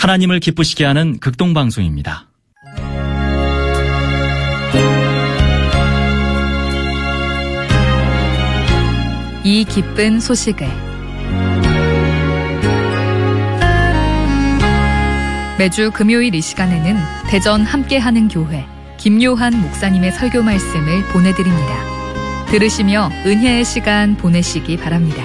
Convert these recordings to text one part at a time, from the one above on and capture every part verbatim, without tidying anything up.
하나님을 기쁘시게 하는 극동방송입니다. 이 기쁜 소식을 매주 금요일 이 시간에는 대전 함께하는 교회 김요한 목사님의 설교 말씀을 보내드립니다. 들으시며 은혜의 시간 보내시기 바랍니다.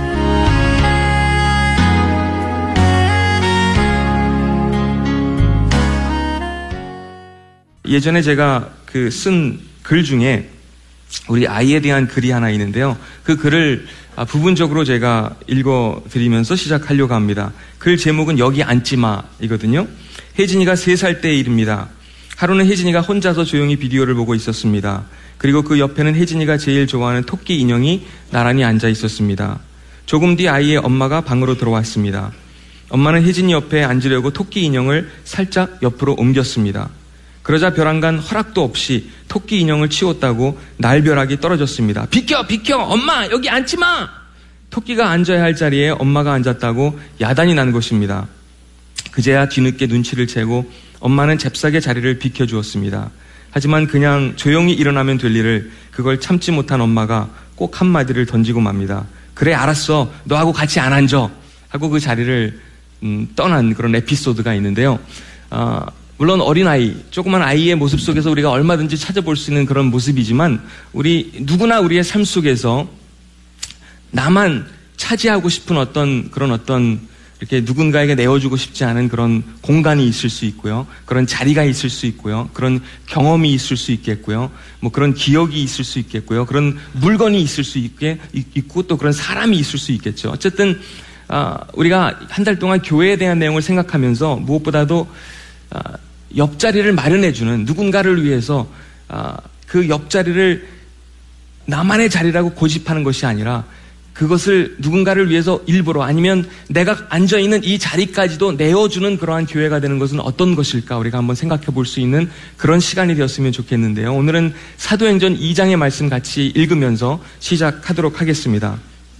예전에 제가 그 쓴 글 중에 우리 아이에 대한 글이 하나 있는데요. 그 글을 부분적으로 제가 읽어드리면서 시작하려고 합니다. 글 제목은 여기 앉지마 이거든요. 혜진이가 세 살 때의 일입니다. 하루는 혜진이가 혼자서 조용히 비디오를 보고 있었습니다. 그리고 그 옆에는 혜진이가 제일 좋아하는 토끼 인형이 나란히 앉아 있었습니다. 조금 뒤 아이의 엄마가 방으로 들어왔습니다. 엄마는 혜진이 옆에 앉으려고 토끼 인형을 살짝 옆으로 옮겼습니다. 그러자 벼랑간 허락도 없이 토끼 인형을 치웠다고 날벼락이 떨어졌습니다. 비켜 비켜 엄마 여기 앉지마. 토끼가 앉아야 할 자리에 엄마가 앉았다고 야단이 난 것입니다. 그제야 뒤늦게 눈치를 채고 엄마는 잽싸게 자리를 비켜주었습니다. 하지만 그냥 조용히 일어나면 될 일을 그걸 참지 못한 엄마가 꼭 한마디를 던지고 맙니다. 그래 알았어 너하고 같이 안 앉아 하고 그 자리를 음, 떠난 그런 에피소드가 있는데요. 어, 물론 어린아이, 조그만 아이의 모습 속에서 우리가 얼마든지 찾아볼 수 있는 그런 모습이지만 우리 누구나 우리의 삶 속에서 나만 차지하고 싶은 어떤 그런 어떤 이렇게 누군가에게 내어주고 싶지 않은 그런 공간이 있을 수 있고요. 그런 자리가 있을 수 있고요. 그런 경험이 있을 수 있겠고요. 뭐 그런 기억이 있을 수 있겠고요. 그런 물건이 있을 수 있게 있고 또 그런 사람이 있을 수 있겠죠. 어쨌든 아, 우리가 한 달 동안 교회에 대한 내용을 생각하면서 무엇보다도 아, 옆자리를 마련해주는 누군가를 위해서 아, 그 옆자리를 나만의 자리라고 고집하는 것이 아니라 그것을 누군가를 위해서 일부러 아니면 내가 앉아있는 이 자리까지도 내어주는 그러한 교회가 되는 것은 어떤 것일까 우리가 한번 생각해 볼 수 있는 그런 시간이 되었으면 좋겠는데요. 오늘은 사도행전 이 장의 말씀 같이 읽으면서 시작하도록 하겠습니다.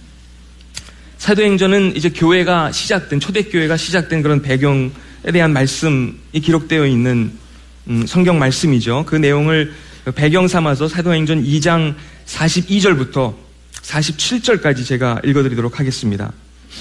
사도행전은 이제 교회가 시작된 초대교회가 시작된 그런 배경에 대한 말씀이 기록되어 있는 음, 성경 말씀이죠. 그 내용을 배경 삼아서 사도행전 이 장 사십이 절부터 사십칠 절까지 제가 읽어드리도록 하겠습니다.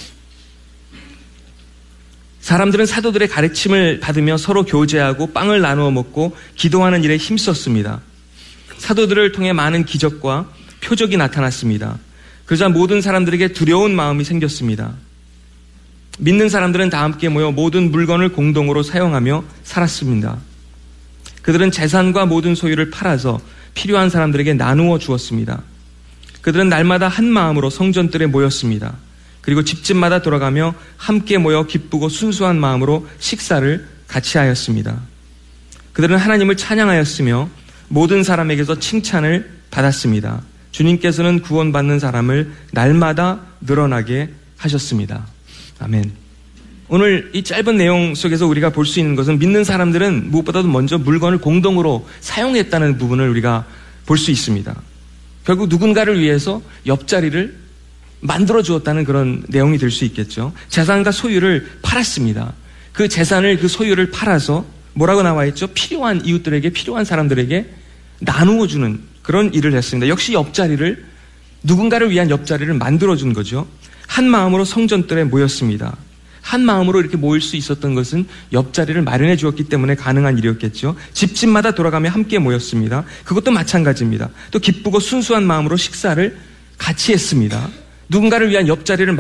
사람들은 사도들의 가르침을 받으며 서로 교제하고 빵을 나누어 먹고 기도하는 일에 힘썼습니다. 사도들을 통해 많은 기적과 표적이 나타났습니다. 그러자 모든 사람들에게 두려운 마음이 생겼습니다. 믿는 사람들은 다 함께 모여 모든 물건을 공동으로 사용하며 살았습니다. 그들은 재산과 모든 소유를 팔아서 필요한 사람들에게 나누어 주었습니다. 그들은 날마다 한 마음으로 성전들에 모였습니다. 그리고 집집마다 돌아가며 함께 모여 기쁘고 순수한 마음으로 식사를 같이 하였습니다. 그들은 하나님을 찬양하였으며 모든 사람에게서 칭찬을 받았습니다. 주님께서는 구원받는 사람을 날마다 늘어나게 하셨습니다. 아멘. 오늘 이 짧은 내용 속에서 우리가 볼 수 있는 것은 믿는 사람들은 무엇보다도 먼저 물건을 공동으로 사용했다는 부분을 우리가 볼 수 있습니다. 결국 누군가를 위해서 옆자리를 만들어 주었다는 그런 내용이 될 수 있겠죠. 재산과 소유를 팔았습니다. 그 재산을 그 소유를 팔아서 뭐라고 나와 있죠? 필요한 이웃들에게 필요한 사람들에게 나누어 주는 그런 일을 했습니다. 역시 옆자리를 누군가를 위한 옆자리를 만들어 준 거죠. 한 마음으로 성전들에 모였습니다. 한 마음으로 이렇게 모일 수 있었던 것은 옆자리를 마련해 주었기 때문에 가능한 일이었겠죠. 집집마다 돌아가며 함께 모였습니다. 그것도 마찬가지입니다. 또 기쁘고 순수한 마음으로 식사를 같이 했습니다. 누군가를 위한 옆자리를